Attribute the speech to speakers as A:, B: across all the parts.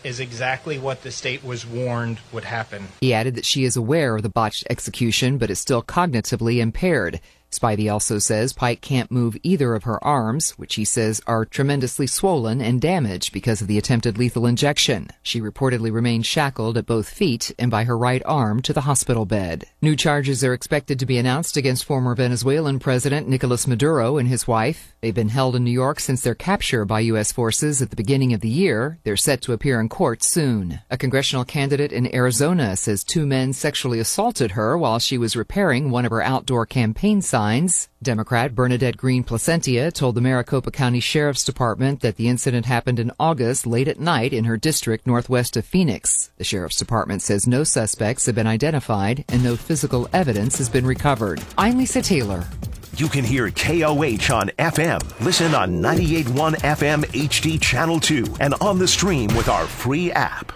A: is exactly what the state was warned would happen.
B: He added that she is aware of the botched execution, but is still cognitively impaired. Spivey also says Pike can't move either of her arms, which he says are tremendously swollen and damaged because of the attempted lethal injection. She reportedly remains shackled at both feet and by her right arm to the hospital bed. New charges are expected to be announced against former Venezuelan President Nicolas Maduro and his wife. They've been held in New York since their capture by U.S. forces at the beginning of the year. They're set to appear in court soon. A congressional candidate in Arizona says 2 men sexually assaulted her while she was repairing one of her outdoor campaign signs. Democrat Bernadette Green Placentia told the Maricopa County Sheriff's Department that the incident happened in August late at night in her district northwest of Phoenix. The Sheriff's Department says no suspects have been identified and no physical evidence has been recovered. I'm Lisa Taylor.
C: You can hear KOH on FM. Listen on 98.1 FM HD Channel 2 and on the stream with our free app.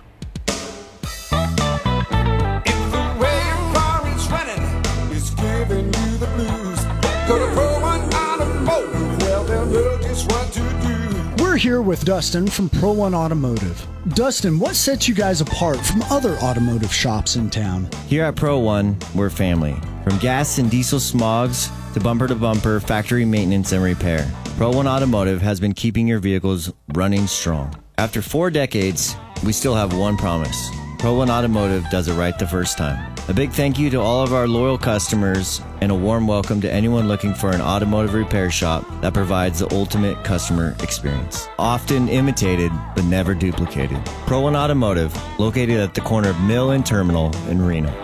D: We're here with Dustin from Pro One Automotive. Dustin, what sets you guys apart from other automotive shops in town?
E: Here at Pro One, we're family. From gas and diesel smogs to bumper factory maintenance and repair, Pro One Automotive has been keeping your vehicles running strong. After 4 decades, we still have one promise. Pro One Automotive does it right the first time. A big thank you to all of our loyal customers and a warm welcome to anyone looking for an automotive repair shop that provides the ultimate customer experience. Often imitated, but never duplicated. Pro One Automotive, located at the corner of Mill and Terminal in Reno.